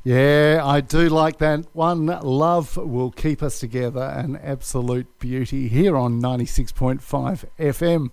Yeah, I do like that one. Love will keep us together. An absolute beauty here on 96.5 FM.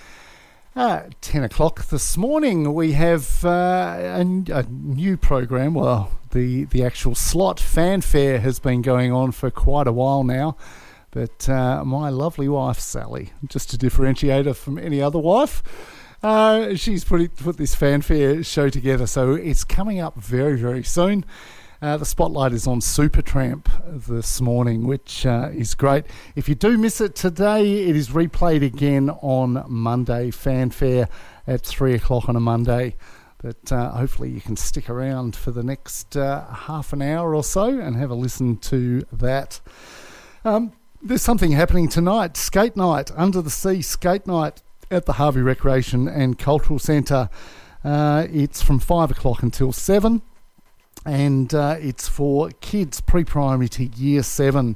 10 o'clock this morning, we have a new program. Well, the actual slot fanfare has been going on for quite a while now. But my lovely wife, Sally, just to differentiate her from any other wife, she's put this fanfare show together. So it's coming up very, very soon. The spotlight is on Supertramp this morning, which is great. If you do miss it today, it is replayed again on Monday, fanfare at 3 o'clock on a Monday. But hopefully you can stick around for the next half an hour or so and have a listen to that. There's something happening tonight, skate night, Under the Sea skate night at the Harvey Recreation and Cultural Centre. It's from 5 o'clock until 7. And it's for kids pre-primary to year 7,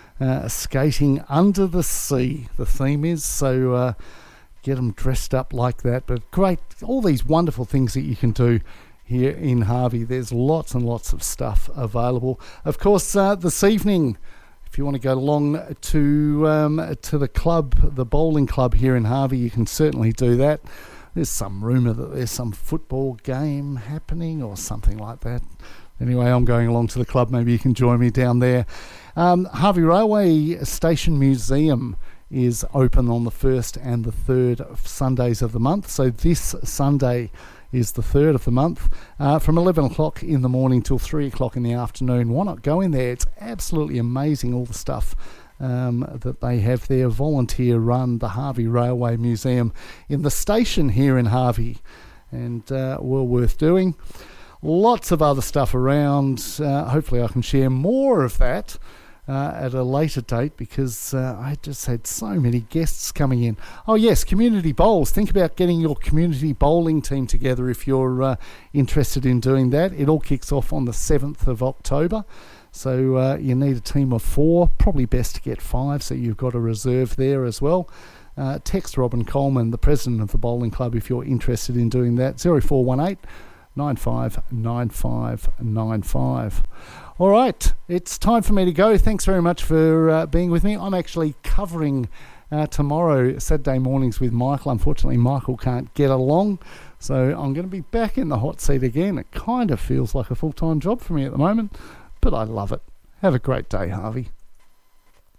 skating under the sea, the theme is. So get them dressed up like that. But great, all these wonderful things that you can do here in Harvey. There's lots and lots of stuff available. Of course, this evening, if you want to go along to the club, the bowling club here in Harvey, you can certainly do that. There's some rumour that there's some football game happening or something like that. Anyway, I'm going along to the club. Maybe you can join me down there. Harvey Railway Station Museum is open on the 1st and the 3rd Sundays of the month. So this Sunday is the 3rd of the month, from 11 o'clock in the morning till 3 o'clock in the afternoon. Why not go in there? It's absolutely amazing, all the stuff that they have there. Volunteer run, the Harvey Railway Museum in the station here in Harvey, and well worth doing. Lots of other stuff around. Hopefully I can share more of that at a later date, because I just had so many guests coming in. Oh yes, community bowls. Think about getting your community bowling team together if you're interested in doing that. It all kicks off on the 7th of October. So you need a team of 4, probably best to get 5, so you've got a reserve there as well. Text Robin Coleman, the president of the bowling club, if you're interested in doing that. 0418 959595. All right, it's time for me to go. Thanks very much for being with me. I'm actually covering tomorrow, Saturday mornings, with Michael. Unfortunately, Michael can't get along, so I'm going to be back in the hot seat again. It kind of feels like a full-time job for me at the moment, but I love it. Have a great day, Harvey.